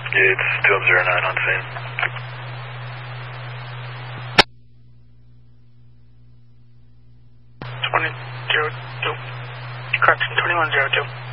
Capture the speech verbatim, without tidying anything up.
It's two zero nine on scene. twenty zero two. Correction, twenty-one zero two.